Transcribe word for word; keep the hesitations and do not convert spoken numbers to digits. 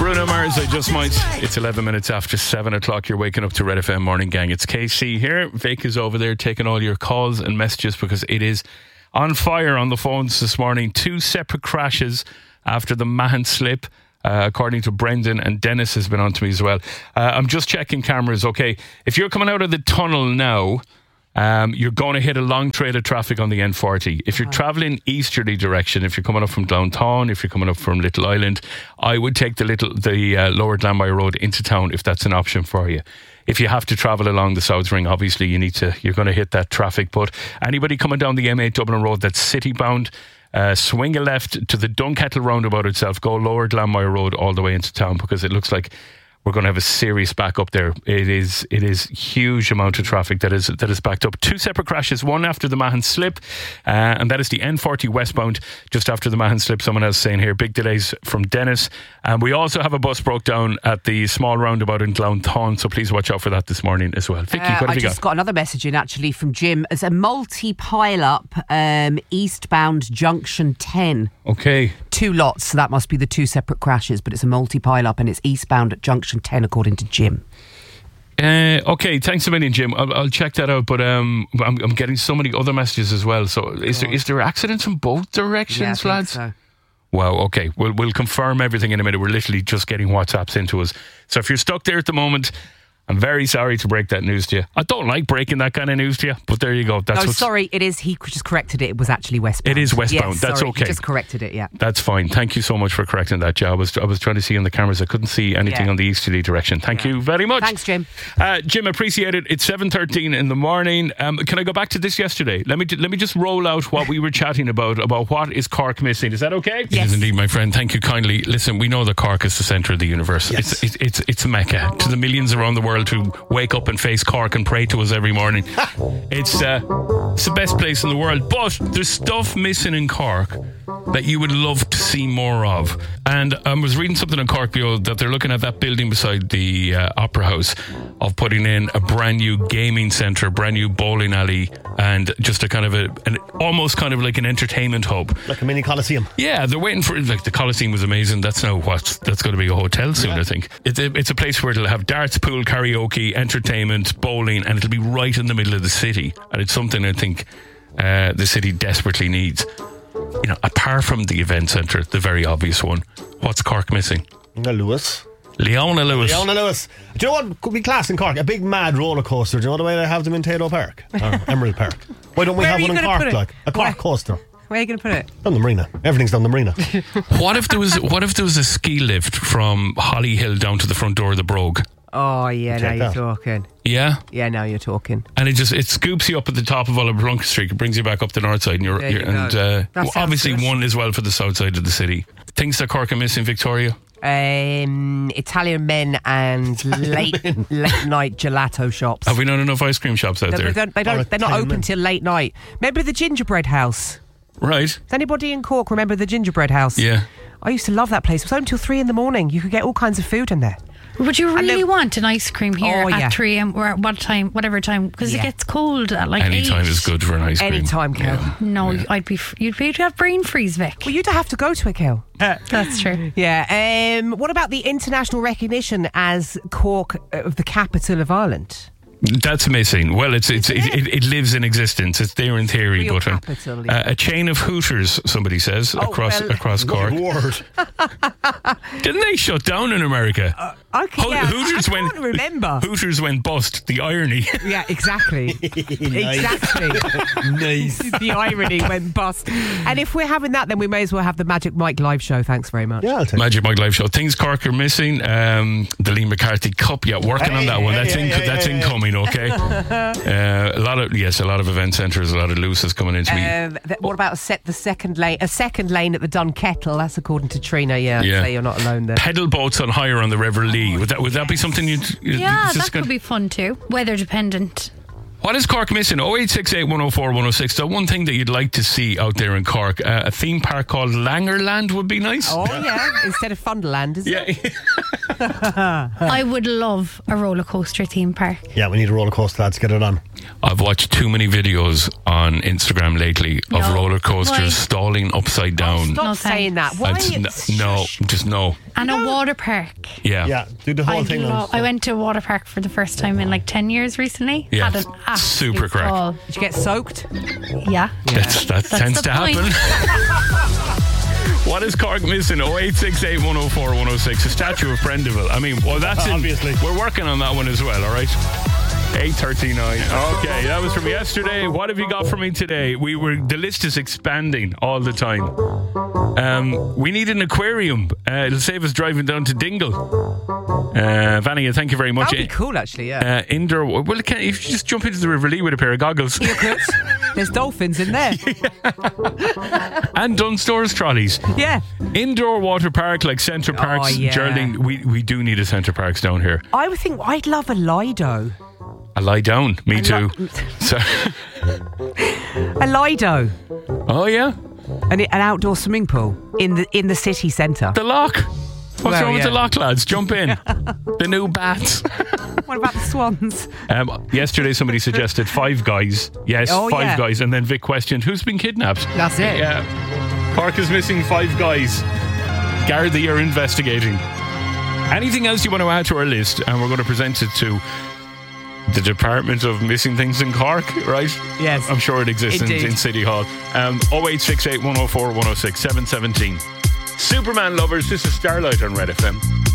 Bruno Mars, I Just Might. It's eleven minutes after seven o'clock. You're waking up to Red F M Morning Gang. It's K C here. Vic is over there taking all your calls and messages because it is on fire on the phones this morning. Two separate crashes after the Mahon slip. Uh, according to Brendan, and Dennis has been on to me as well. Uh, I'm just checking cameras, okay. If you're coming out of the tunnel now, um, you're going to hit a long trail of traffic on the N forty. If you're travelling easterly direction, if you're coming up from Downtown, if you're coming up from Little Island, I would take the little the uh, Lower Glanmire Road into town if that's an option for you. If you have to travel along the South Ring, obviously you need to. You're going to hit that traffic. But anybody coming down the M eight Dublin Road that's city bound, Uh, swing a left to the Dunkettle roundabout itself, go Lower Glanmire Road all the way into town, because it looks like we're going to have a serious backup there. It is it is huge amount of traffic that is that is backed up. Two separate crashes, one after the Mahon slip, uh, and that is the N forty westbound just after the Mahon slip. Someone else saying here, big delays from Dennis. And we also have a bus broke down at the small roundabout in Glounthaune, so please watch out for that this morning as well. Vicky, uh, what have I you just got? got another message in actually from Jim. It's a multi-pile-up um, eastbound junction ten. Okay. Two lots, so that must be the two separate crashes, but it's a multi-pile-up and it's eastbound at junction ten according to Jim. Uh, okay, thanks a million, Jim. I'll, I'll check that out. But um, I'm, I'm getting so many other messages as well. So is there is there accidents in both directions, yeah, I lads? think so. Wow, okay. We'll, we'll confirm everything in a minute. We're literally just getting WhatsApps into us. So if you're stuck there at the moment, I'm very sorry to break that news to you. I don't like breaking that kind of news to you, but there you go. That's no, what's, sorry, it is. He just corrected it. It was actually westbound. It is westbound. Yes, That's sorry, okay. He just corrected it, yeah. That's fine. Thank you so much for correcting that, Joe. I was, I was trying to see on the cameras. I couldn't see anything Yeah. on the easterly direction. Thank Yeah. you very much. Thanks, Jim. Uh, Jim, appreciate it. It's seven thirteen in the morning. Um, can I go back to this yesterday? Let me let me just roll out what we were chatting about, about what is Cork missing. Is that okay? Yes. It is indeed, my friend. Thank you kindly. Listen, we know that Cork is the centre of the universe. Yes. It's, it's, it's, it's a mecca to the millions around the world who wake up and face Cork and pray to us every morning. It's, uh, it's the best place in the world. But there's stuff missing in Cork that you would love to see more of. And I was reading something in Cork Bio that they're looking at that building beside the uh, Opera House of putting in a brand new gaming centre, brand new bowling alley, and just a kind of a an almost kind of like an entertainment hub. Like a mini Coliseum. Yeah, they're waiting for, like, the Coliseum was amazing. That's now what, that's going to be a hotel soon, Yeah. I think. It's a, it's a place where it'll have darts, pool, karaoke, entertainment, bowling, and it'll be right in the middle of the city. And it's something I think uh, the city desperately needs. You know, apart from the event centre, the very obvious one, what's Cork missing? No, Lewis. Leona Lewis. Leona Lewis. Do you know what could be class in Cork? A big mad roller coaster. Do you know the way they have them in Tayto Park? Or Emerald Park. Why don't we Where have are one you in gonna Cork? put it? Like a Cork Where? coaster. Where are you going to put it? Down the marina. Everything's down the marina. What if there was what if there was a ski lift from Holly Hill down to the front door of the Brogue? Oh, yeah, now Check you're that. talking. Yeah? Yeah, now you're talking. And it just it scoops you up at the top of Oliver Plunket Street. It brings you back up the north side, and you're, There you're you and go. uh, That well, sounds obviously good. one as well for the south side of the city. Things that Cork are missing, Victoria. Um, Italian men and late late night gelato shops. Have we not enough ice cream shops out They there? don't, they Or don't, they're not Italian open men. till late night. Remember the gingerbread house? Right? Does anybody in Cork remember the gingerbread house? Yeah. I used to love that place. It was open till three in the morning. You could get all kinds of food in there. Would you really then- want an ice cream here Oh, at yeah. three a.m. or at what time, whatever time? Because Yeah. it gets cold at like Any time eight. is good for an ice cream. Any time, Kel. Yeah. No, I'd be. f- You'd be you'd have brain freeze, Vic. Well, you'd have to go to it, Kel. That's true. Yeah. Um, what about the international recognition as Cork uh, of the capital of Ireland? That's missing. Well, it's it's it, it, it lives in existence. It's there in theory, Real but um, capital, yeah. uh, a chain of Hooters, somebody says, Oh, across well- across Cork. Word. Didn't they shut down in America? Okay, Ho- yeah, Hooters I went. can't remember. Hooters went bust. The irony. Yeah, exactly. Exactly. Nice. The irony went bust. And if we're having that, then we may as well have the Magic Mike live show. Thanks very much. Yeah, I'll take Magic Mike Live Show. Things Cork are missing. Um, the Lee McCarthy Cup. Yeah, working on Hey, that one. hey, That's hey, in, hey, that's hey, hey. incoming. Okay. uh, a lot of yes, a lot of event centres, a lot of looses coming into me. Um, th- what about a set the second lane? A second lane at the Dunkettle. That's according to Trina. Yeah, Yeah. say you're not alone there. Pedal boats on hire on the River Lee. Would that would that be something you'd? you'd Yeah, just that gonna- could be fun too. Weather dependent. What is Cork missing? oh eight six eight, one oh four, one oh six. The one thing that you'd like to see out there in Cork, uh, a theme park called Langerland would be nice. Oh yeah, instead of Funderland, is it? Yeah. I would love a roller coaster theme park. Yeah, we need a roller coaster, lads. Get it on. I've watched too many videos on Instagram lately of No. roller coasters Why? stalling upside down. Stop No saying that. And Why? s- n- no, just no. And a water park. Yeah. Yeah, do the whole I, thing. love, on. I went to a water park for the first time in like ten years recently. Yeah. Had an absolute Super crack. ball. Did you get soaked? Yeah. That's, that That's tends the to point. happen. What is Cork missing? oh eight six eight, one oh four, one oh six. A statue of Prendeville. I mean, well, that's in, Obviously. We're working on that one as well, all right? eight thirty-nine. Okay, that was from yesterday. What have you got for me today? We were the list is expanding all the time. Um, we need an aquarium. Uh, it'll save us driving down to Dingle. Uh, Vania, thank you very much. That'd be cool, actually, yeah. Uh, indoor. Well, can, if you just jump into the River Lee with a pair of goggles. You could. There's dolphins in there. And Dunstores trolleys. Yeah. Indoor water park like Centre Parks, yeah. Geraldine. We, we do need a Centre Parks down here. I would think I'd love a Lido. I lie down. Me I too. lo- So, A Lido. oh, yeah. An, an outdoor swimming pool in the in the city centre. The lock. What's Well, wrong with yeah. the lock, lads? Jump in. The new bats. What about the swans? Um, yesterday, somebody suggested Five Guys. Yes, Oh, Five yeah. Guys. And then Vic questioned, who's been kidnapped? That's it. Yeah. Cork is missing Five Guys. Gardaí are investigating. Anything else you want to add to our list? And we're going to present it to the Department of Missing Things in Cork, right? Yes. I'm sure it exists in, Indeed. in City Hall. Um, oh eight six eight, one oh four, one oh six, seven seventeen. Superman lovers, this is Starlight on Red F M.